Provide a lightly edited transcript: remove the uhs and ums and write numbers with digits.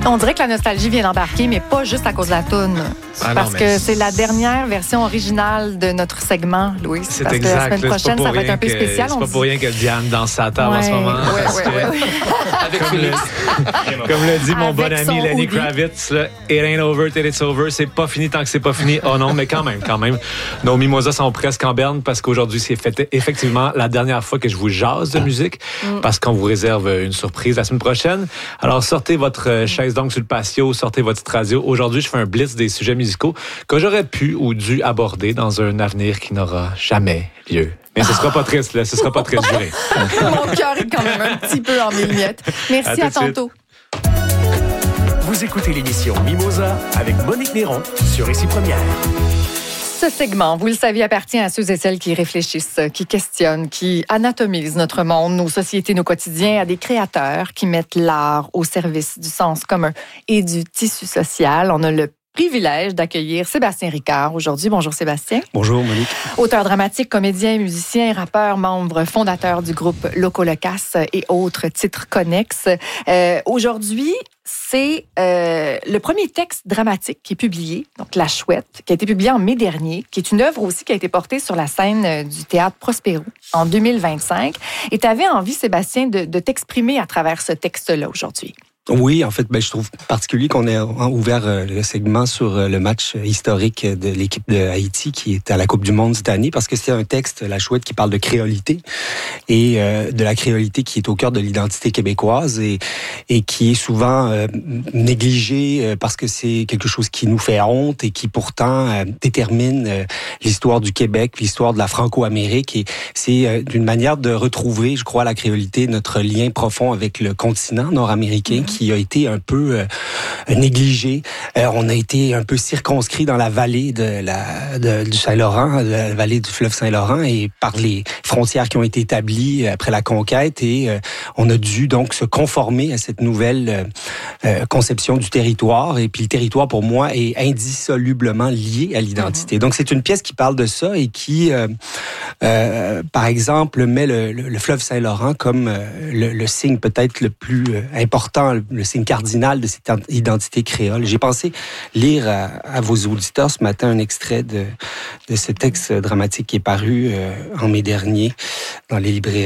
On dirait que la nostalgie vient d'embarquer, mais pas juste à cause de la toune. Parce que c'est la dernière version originale de notre segment, Louis. C'est parce exact. que la semaine prochaine, ça va être un peu spécial. C'est pas pour rien que Diane danse sa table en ce moment. Oui. Avec Félix. Comme l'a dit mon bon Avec ami son Lenny hoodie. Kravitz, là, it ain't over till it's over. C'est pas fini tant que c'est pas fini. Oh non, mais quand même. Nos mimosas sont presque en berne parce qu'aujourd'hui, c'est effectivement la dernière fois que je vous jase de musique parce qu'on vous réserve une surprise la semaine prochaine. Alors, sortez votre chaise d'ongle sur le patio, sortez votre petite radio. Aujourd'hui, je fais un blitz des sujets musicaux que j'aurais pu ou dû aborder dans un avenir qui n'aura jamais lieu. Mais ce sera pas triste, là. Ce sera pas triste, juré. Mon cœur est quand même un petit peu en mille-miettes. Merci, à tantôt. Vous écoutez l'émission Mimosa avec Monique Néron sur Ici Première. Ce segment, vous le savez, appartient à ceux et celles qui réfléchissent, qui questionnent, qui anatomisent notre monde, nos sociétés, nos quotidiens, à des créateurs qui mettent l'art au service du sens commun et du tissu social. On a le privilège d'accueillir Sébastien Ricard aujourd'hui. Bonjour Sébastien. Bonjour Monique. Auteur dramatique, comédien, musicien, rappeur, membre fondateur du groupe Loco Locas et autres titres connexes. Aujourd'hui, c'est le premier texte dramatique qui est publié, donc La Chouette, qui a été publié en mai dernier, qui est une œuvre aussi qui a été portée sur la scène du Théâtre Prospero en 2025. Et tu avais envie, Sébastien, de t'exprimer à travers ce texte-là aujourd'hui. Oui, en fait, je trouve particulier qu'on ait ouvert le segment sur le match historique de l'équipe de Haïti qui est à la Coupe du Monde cette année, parce que c'est un texte, La Chouette, qui parle de créolité et de la créolité qui est au cœur de l'identité québécoise et qui est souvent négligée parce que c'est quelque chose qui nous fait honte et qui pourtant détermine l'histoire du Québec, l'histoire de la Franco-Amérique. Et c'est d'une manière de retrouver, je crois, la créolité, notre lien profond avec le continent nord-américain, qui a été un peu négligé. On a été un peu circonscrit dans la vallée du Saint-Laurent, la vallée du fleuve Saint-Laurent, et par les frontières qui ont été établies après la conquête. Et on a dû donc se conformer à cette nouvelle conception du territoire. Et puis le territoire, pour moi, est indissolublement lié à l'identité. Donc c'est une pièce qui parle de ça et qui, par exemple, met le fleuve Saint-Laurent comme le signe peut-être le plus important, le signe cardinal de cette identité créole. J'ai pensé lire à vos auditeurs ce matin un extrait de ce texte dramatique qui est paru en mai dernier dans les librairies.